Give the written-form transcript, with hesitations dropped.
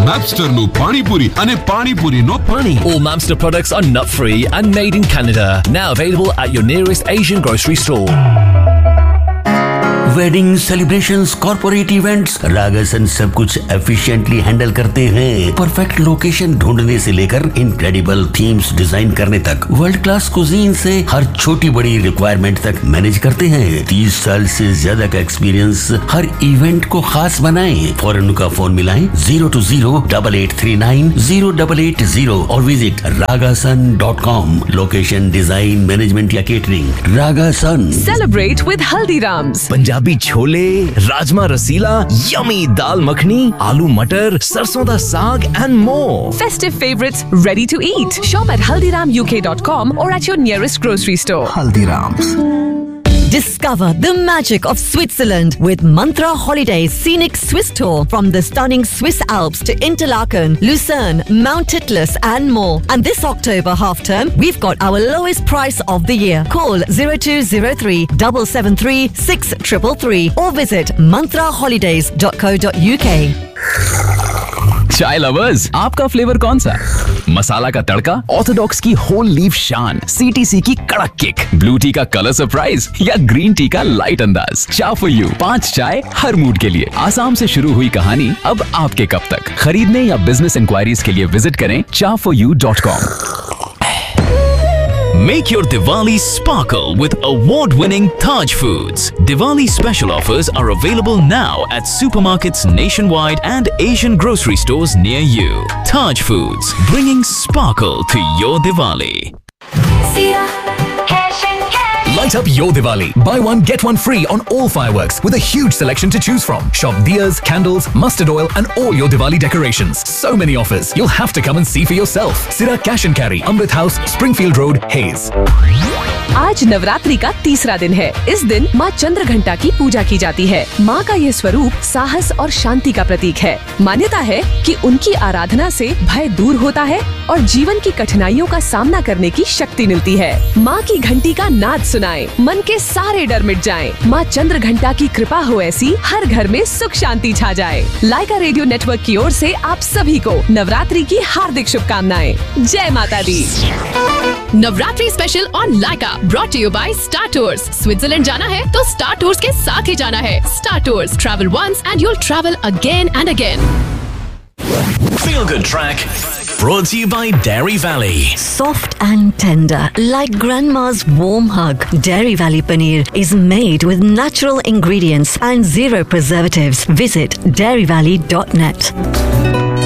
Mapsterનું પાણીપુરી અને પાણીપુરીનો પાણી. All Mamster products are nut-free and made in Canada. Now available at your nearest Asian grocery store. Wedding celebrations, corporate events, रागासन सब कुछ efficiently handle करते हैं। Perfect location ढूंढने से लेकर इनक्रेडिबल थीम्स डिजाइन करने तक, वर्ल्ड क्लास कुजीन से हर छोटी बड़ी रिक्वायरमेंट तक मैनेज करते हैं। 30 साल से ज्यादा का एक्सपीरियंस हर इवेंट को खास बनाए। फौरन उनका फोन मिलाएं 020-8839-0880 और visit ragasan.com। Location, design, management या catering, रागासन। Celebrate with Haldiram's. Punjabi chole, rajma Rasila, yummy दाल मखनी, आलू मटर, सरसों दा साग and more. Festive favorites ready to eat. Shop at haldiramuk.com or at your nearest grocery store. Haldiram's. Discover the magic of Switzerland with Mantra Holidays Scenic Swiss Tour from the stunning Swiss Alps to Interlaken, Lucerne, Mount Titlis and more. And this October half term, we've got our lowest price of the year. Call 0203 773 6333 or visit mantraholidays.co.uk. चाय lovers, आपका flavour कौन सा? मसाला का तड़का, Orthodox की whole leaf शान, CTC की कड़क kick, blue T का कलर सरप्राइज या ग्रीन टी का लाइट अंदाज। चा फॉर यू, 5 चाय हर मूड के लिए। आसाम से शुरू हुई कहानी अब आपके कप तक। खरीदने या बिजनेस इंक्वायरीज के लिए विजिट करें chaforyou.com। Make your Diwali sparkle with award-winning Taj Foods. Diwali special offers are available now at supermarkets nationwide and Asian grocery stores near you. Taj Foods, bringing sparkle to your Diwali. Light up your Diwali. Buy one, get one free on all fireworks with a huge selection to choose from. Shop diyas, candles, mustard oil and all your Diwali decorations. So many offers. You'll have to come and see for yourself. Sira Cash and Carry, Amrit House, Springfield Road, Hayes. आज नवरात्रि का तीसरा दिन है। इस दिन माँ चंद्रघंटा की पूजा की जाती है। माँ का ये स्वरूप साहस और शांति का प्रतीक है। मान्यता है कि उनकी आराधना से भय दूर होता है और जीवन की कठिनाइयों का सामना करने की शक्ति मिलती है। माँ की घंटी का नाद सुनाएं, मन के सारे डर मिट जाएं। माँ चंद्रघंटा की कृपा हो ऐसी, हर घर में सुख शांति छा जाए। लाइका रेडियो नेटवर्क की ओर से आप सभी को नवरात्रि की हार्दिक शुभकामनाएं। जय माता दी। Navratri special on Lyca brought to you by star tours. Switzerland जाना है तो स्टार टूर्स के साथ ही जाना है। Star tours, travel once and you'll travel again and again. Feel Good Track, brought to you by Dairy Valley. Soft and tender, like grandma's warm hug. Dairy Valley Paneer is made with natural ingredients and 0 preservatives. Visit dairyvalley.net.